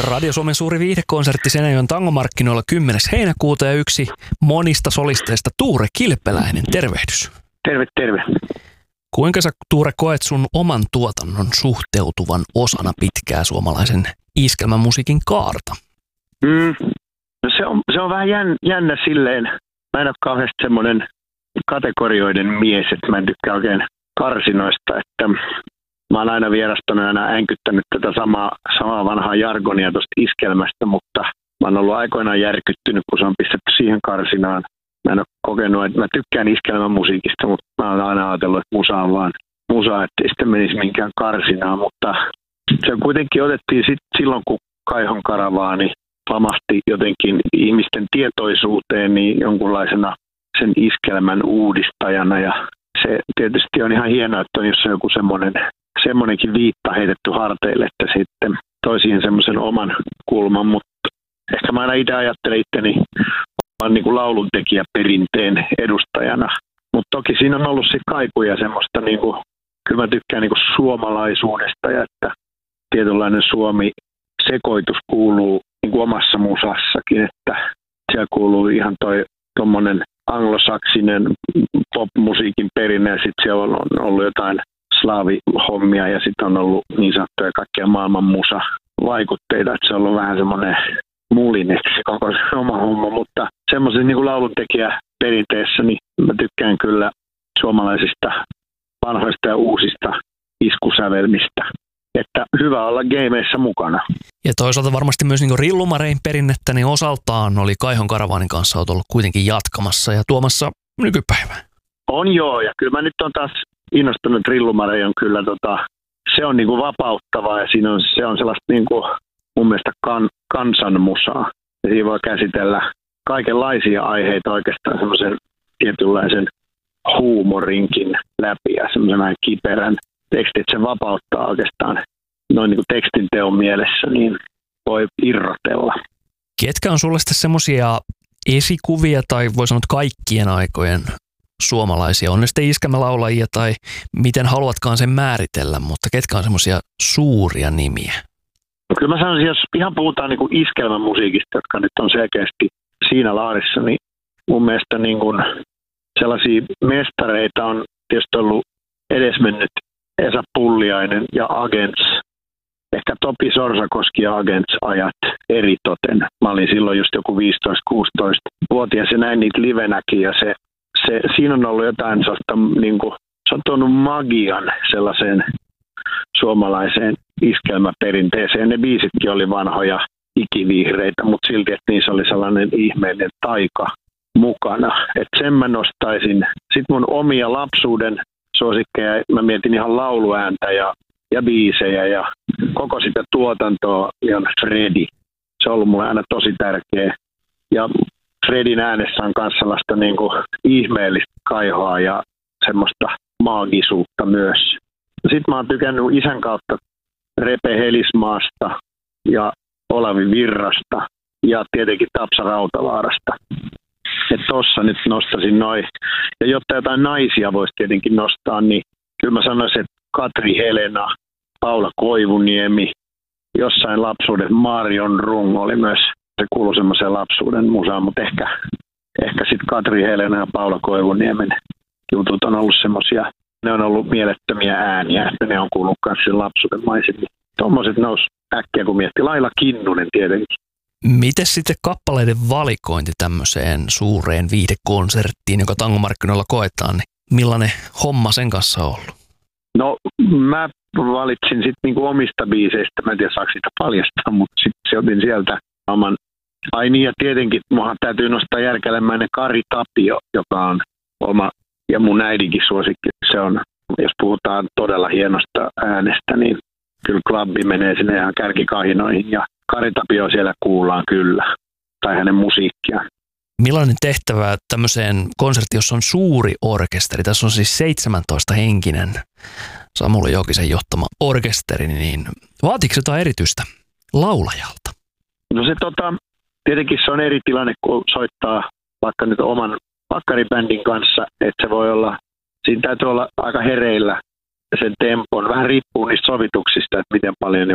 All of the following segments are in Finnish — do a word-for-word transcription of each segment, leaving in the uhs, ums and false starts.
Radio Suomen suuri viihdekonsertti Seinäjoen tangomarkkinoilla kymmenes heinäkuuta ja yksi monista solisteista Tuure Kilpeläinen. Tervehdys. Terve, terve. Kuinka sä, Tuure, koet sun oman tuotannon suhteutuvan osana pitkää suomalaisen iskelmämusiikin kaarta? Mm, no se, on, se on vähän jän, jännä silleen. Mä en ole kauheasti semmoinen kategorioiden mies, että mä en tykkää oikein karsinoista, että mä oon aina vierastanut ja aina änkyttänyt tätä samaa, samaa vanhaa jargonia tuosta iskelmästä, mutta mä oon ollut aikoinaan järkyttynyt, kun se on pistetty siihen karsinaan. Mä en ole kokenut, että mä tykkään iskelmämusiikista, mutta mä oon aina ajatellut, että musa on vaan musa, ettei sitten menisi minkään karsinaan, mutta se kuitenkin otettiin sit silloin, kun Kaihon karavaani pamahti jotenkin ihmisten tietoisuuteen niin jonkunlaisena sen iskelmän uudistajana, ja se tietysti on ihan hienoa, että on jossain joku semmoinen, semmoinenkin viitta heitetty harteille, että sitten toi siihen semmoisen oman kulman, mutta ehkä mä aina itse ajattelen itteni vaan niin kuin lauluntekijäperinteen edustajana, mutta toki siinä on ollut sitten kaikuja semmoista, niin kuin, kyllä mä tykkään niin kuin suomalaisuudesta ja että tietynlainen Suomi-sekoitus kuuluu niin kuin omassa musassakin, että siellä kuuluu ihan toi tommonen anglosaksinen pop-musiikin perinne ja sitten siellä on ollut jotain slaavihommia ja sitten on ollut niin sanottuja kaikkia maailman musa-vaikutteita, että se on ollut vähän semmoinen mulineksi koko oma homma, mutta semmoisen niin kuin lauluntekijäperinteessä niin mä tykkään kyllä suomalaisista vanhoista ja uusista iskusävelmistä, että hyvä olla gameissa mukana. Ja toisaalta varmasti myös niin kuin Rillumarein perinnettä, niin osaltaan oli Kaihon karavaanin kanssa olet ollut kuitenkin jatkamassa ja tuomassa nykypäivään. On joo, ja kyllä mä nyt on taas innostunut. Rillumarei on kyllä, tota, se on niin kuin vapauttavaa ja siinä on, se on sellaista niin kuin mun mielestä kan, kansanmusaa. Ja siinä voi käsitellä kaikenlaisia aiheita oikeastaan semmoisen tietynlaisen huumorinkin läpi ja semmoisen vähän kiperän tekstin, että se vapauttaa oikeastaan noin niin kuin tekstin teon mielessä, niin voi irrotella. Ketkä on sulle sitten semmoisia esikuvia tai voi sanoa kaikkien aikojen suomalaisia, on ne sitten iskelmälaulajia tai miten haluatkaan sen määritellä, mutta ketkä on semmoisia suuria nimiä? No kyllä mä sanoisin, jos ihan puhutaan niin kuin iskelmämusiikista, jotka nyt on selkeästi siinä laarissa, niin mun mielestä niin kuin sellaisia mestareita on tietysti ollut edesmennyt Esa Pulliainen ja Agents. Ehkä Topi Sorsakoski ja Agents-ajat eritoten. Mä olin silloin just joku viisitoista-kuusitoista-vuotias ja näin niitä livenäkin ja se, se, siinä on ollut jotain sellaista, niin kuin, se on tuonut magian sellaiseen suomalaiseen iskelmäperinteeseen. Ne biisitkin oli vanhoja ikivihreitä, mutta silti, että niissä oli sellainen ihmeellinen taika mukana. Että sen mä nostaisin. Sitten mun omia lapsuuden suosikkeja, mä mietin ihan lauluääntä ja, ja biisejä ja koko sitä tuotantoa, niin on Fredi. Se on ollut mulle aina tosi tärkeä. Ja Fredin äänessä on myös sellaista niin kuin ihmeellistä kaihoa ja semmoista maagisuutta myös. Sitten mä oon tykännyt isän kautta Repe Helismaasta ja Olavi Virrasta ja tietenkin Tapsa Rautavaarasta. Että tossa nyt nostasin noin. Ja jotta jotain naisia voisi tietenkin nostaa, niin kyllä mä sanoisin, että Katri Helena, Paula Koivuniemi, jossain lapsuuden Marion Rung oli myös, se kuului semmoiseen lapsuuden musaan, mutta ehkä, ehkä sitten Katri Helena ja Paula Koivuniemen jutut on ollut semmoisia, ne on ollut mielettömiä ääniä, että ne on kuullut myös sen lapsuuden maisemiin. Tuommoiset nousi äkkiä, kun mietti. Laila Kinnunen tietenkin. Miten sitten kappaleiden valikointi tämmöiseen suureen viihdekonserttiin, joka tangomarkkinoilla koetaan, niin millainen homma sen kanssa on ollut? No mä valitsin sitten niinku omista biiseistä, mä en tiedä saako sitä paljastaa, mutta sitten otin sieltä oman. Ai niin, ja tietenkin muahan täytyy nostaa järkälemäinen Kari Tapio, joka on oma ja mun äidinkin suosikki. Se on, jos puhutaan todella hienosta äänestä, niin kyllä klubbi menee sinne ihan kärkikahinoihin ja Kari Tapio siellä kuullaan kyllä, tai hänen musiikkiaan. Millainen tehtävä tämmöiseen konserttiin, jossa on suuri orkesteri, tässä on siis seitsemäntoista henkinen Samuli Jokisen johtama orkesteri, niin vaatiiko jotain erityistä laulajalta? No se tota, tietenkin se on eri tilanne, kun soittaa vaikka nyt oman pakkaribändin kanssa, että se voi olla, siinä täytyy olla aika hereillä sen tempon, vähän riippuu niistä sovituksista, että miten paljon joku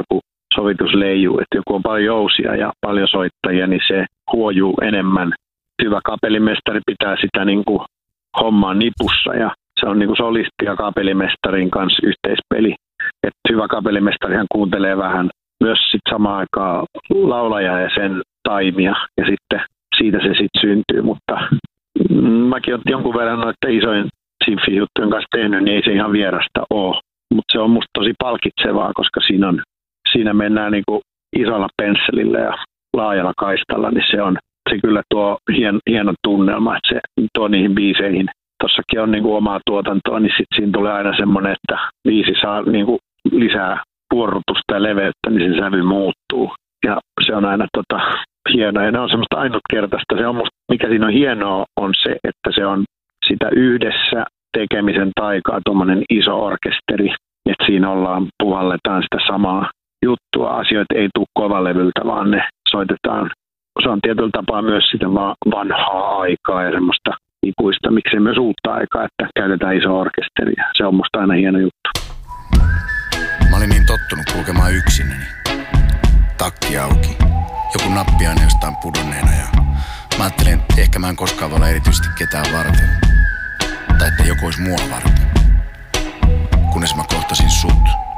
sovitus leijuu. Että joku on paljon jousia ja paljon soittajia, niin se huojuu enemmän. Hyvä kapellimestari pitää sitä niin kuin hommaa nipussa ja se on niin kuin solisti ja kapellimestarin kanssa yhteispeli. Että hyvä kapellimestarihan kuuntelee vähän myös sit samaan aikaan laulajaa ja sen taimia ja sitten siitä se sitten syntyy, mutta mäkin olen jonkun verran noita isojen simfi-juttujen kanssa tehnyt, niin ei se ihan vierasta ole. Mutta se on musta tosi palkitsevaa, koska siinä, on, siinä mennään niinku isolla pensselillä ja laajalla kaistalla, niin se on se kyllä tuo hien, hieno tunnelma, että se tuo niihin biiseihin. Tossakin on niinku omaa tuotantoa, niin sitten siinä tulee aina semmoinen, että biisi saa niinku lisää vuorotusta ja leveyttä, niin se sävy muuttuu. Ja se on aina tota, hienoa ja ne on semmoista ainutkertaista. Se on musta, mikä siinä on hienoa, on se, että se on sitä yhdessä tekemisen taikaa, tuommoinen iso orkesteri, että siinä ollaan, puhalletaan sitä samaa juttua. Asioita ei tule kovalevyltä, vaan ne soitetaan. Se on tietyllä tapaa myös sitä vanhaa aikaa ja semmoista ikuista, miksei myös uutta aikaa, että käytetään iso orkesteri. Se on musta aina hieno juttu. Mä olin niin tottunut kulkemaan yksinäni. Takki auki. Joku nappi aina jostain pudonneena ja mä ajattelin, että ehkä mä en koskaan voi olla erityisesti ketään varten. Tai että joku olisi mua varten. Kunnes mä kohtasin sut.